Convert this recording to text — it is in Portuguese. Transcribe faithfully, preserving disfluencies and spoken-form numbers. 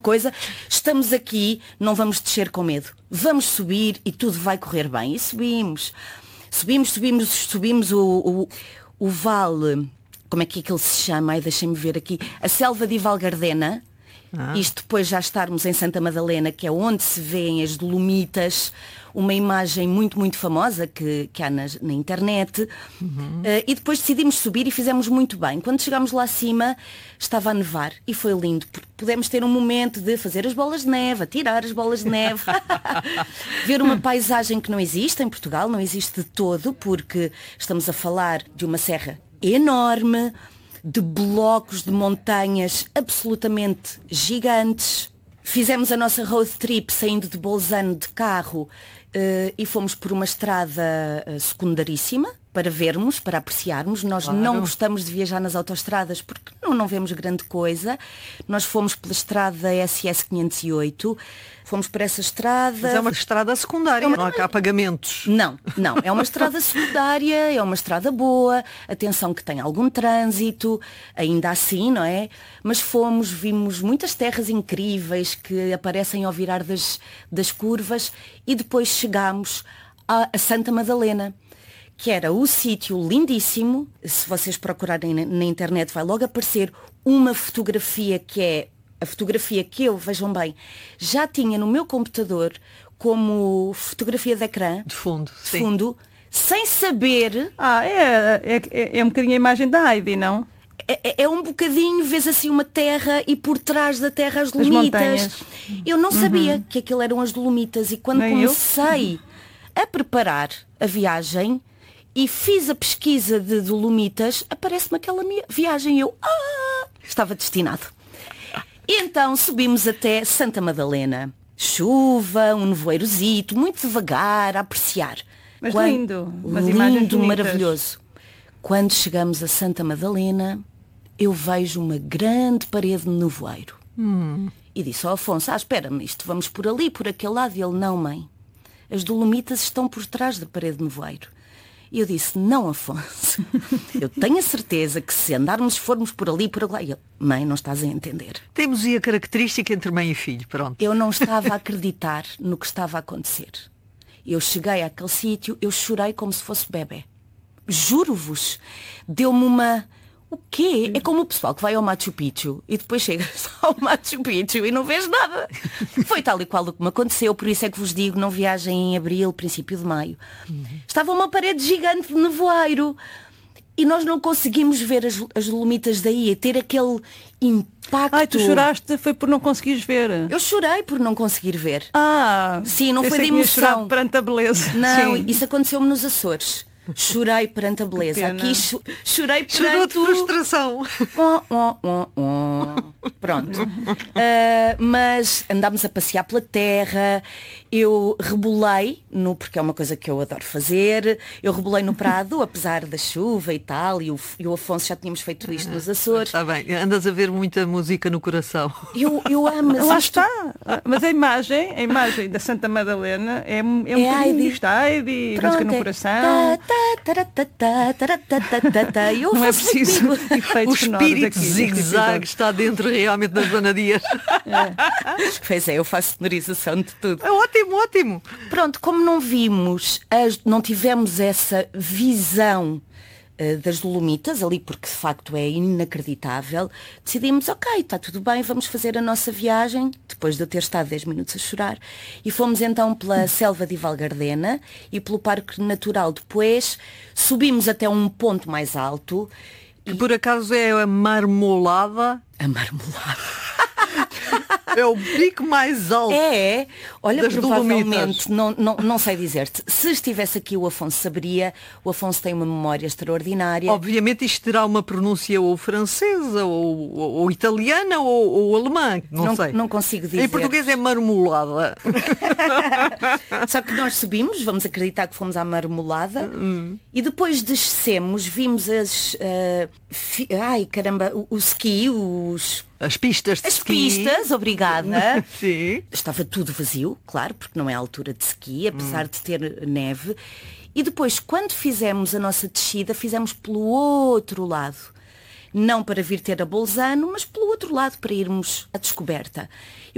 coisa, estamos aqui, não vamos descer com medo. Vamos subir e tudo vai correr bem. E subimos. Subimos, subimos, subimos o, o, o vale, como é que aquilo se chama? Ai, deixem-me ver aqui. A selva de Valgardena. Ah. Isto depois já estarmos em Santa Madalena, que é onde se vêem as Dolomitas, uma imagem muito, muito famosa que, que há na, na internet. Uhum. Uh, e depois decidimos subir e fizemos muito bem. Quando chegámos lá acima, estava a nevar e foi lindo, porque pudemos ter um momento de fazer as bolas de neve, atirar as bolas de neve, ver uma paisagem que não existe em Portugal, não existe de todo, porque estamos a falar de uma serra enorme, de blocos de montanhas absolutamente gigantes. Fizemos a nossa road trip saindo de Bolzano de carro uh, e fomos por uma estrada uh, secundaríssima para vermos, para apreciarmos. Nós claro. Não gostamos de viajar nas autoestradas porque não, não vemos grande coisa. Nós fomos pela estrada S S quinhentos e oito, fomos por essa estrada... Mas é uma estrada secundária, é uma... não há cá pagamentos. Não, não, é uma estrada secundária, é uma estrada boa, atenção que tem algum trânsito, ainda assim, não é? Mas fomos, vimos muitas terras incríveis que aparecem ao virar das, das curvas e depois chegámos a, a Santa Madalena, que era o sítio lindíssimo. Se vocês procurarem na, na internet vai logo aparecer uma fotografia que é a fotografia que eu, vejam bem, já tinha no meu computador como fotografia de ecrã. De fundo. De sim. fundo, sem saber... Ah, é, é, é um bocadinho a imagem da Heidi, não? É, é um bocadinho, vês assim uma terra e por trás da terra as Dolomitas. As eu não uhum. sabia que aquilo eram as Dolomitas e quando Nem comecei eu? a preparar a viagem e fiz a pesquisa de Dolomitas, aparece-me aquela viagem e eu, ah, estava destinado. E então subimos até Santa Madalena. Chuva, um nevoeirozito, muito devagar, a apreciar. Mas Quando... lindo. Mas lindo, maravilhoso. Quando chegamos a Santa Madalena, eu vejo uma grande parede de nevoeiro. Hum. E disse ao Afonso, ah, espera-me, isto vamos por ali, por aquele lado. E ele, não, mãe. As Dolomitas estão por trás da parede de nevoeiro. E eu disse, não, Afonso, eu tenho a certeza que se andarmos, formos por ali, por lá... E ele, mãe, não estás a entender. Temos aí a característica entre mãe e filho, pronto. Eu não estava a acreditar no que estava a acontecer. Eu cheguei àquele sítio, eu chorei como se fosse bebê. Juro-vos, deu-me uma... O quê? É como o pessoal que vai ao Machu Picchu e depois chegas ao Machu Picchu e não vês nada. Foi tal e qual o que me aconteceu, por isso é que vos digo, não viajem em abril, princípio de maio. Uhum. Estava uma parede gigante de nevoeiro e nós não conseguimos ver as, as Dolomitas daí, a ter aquele impacto. Ai, tu choraste, foi por não conseguires ver. Eu chorei por não conseguir ver. Ah, sim, não foi de emoção. Perante a beleza. Não, sim. Isso aconteceu-me nos Açores. Chorei perante a beleza. Aqui cho chorei perante... Chorou de frustração. Oh, oh, oh, oh. Pronto. Uh, mas andámos a passear pela terra. Eu rebolei, no, porque é uma coisa que eu adoro fazer, eu rebolei no prado, apesar da chuva e tal, e o, e o Afonso já tínhamos feito isto nos Açores. Está bem, andas a ver muita música no coração. Eu, eu amo. Lá isto... está. Mas a imagem, a imagem da Santa Madalena é, é um é bocadinho isto, Heidi, música no coração. Eu não é preciso o espírito zigue-zague está dentro realmente das banadias. É. Pois é, eu faço sonorização de tudo. É ótimo, ótimo. Pronto, como não vimos, as, não tivemos essa visão uh, das Dolomitas ali, porque de facto é inacreditável, decidimos, ok, está tudo bem, vamos fazer a nossa viagem, depois de eu ter estado dez minutos a chorar, e fomos então pela selva de Valgardena e pelo Parque Natural. Depois subimos até um ponto mais alto. Que e... por acaso é a Marmolada. A Marmolada. É o pico mais alto. É, olha, das provavelmente, não, não, não sei dizer-te. Se estivesse aqui o Afonso saberia. O Afonso tem uma memória extraordinária. Obviamente isto terá uma pronúncia ou francesa, ou, ou, ou italiana, ou, ou alemã. Não, não sei. Não consigo dizer. Em português é marmolada. Só que nós subimos, vamos acreditar que fomos à Marmolada, hum. e depois descemos, vimos as... Uh, fi, ai, caramba, o, o ski, os... As pistas de As ski. pistas, obrigada. Sim. Estava tudo vazio, claro, porque não é a altura de ski, apesar hum. de ter neve. E depois, quando fizemos a nossa descida, fizemos pelo outro lado. Não para vir ter a Bolzano, mas pelo outro lado, para irmos à descoberta.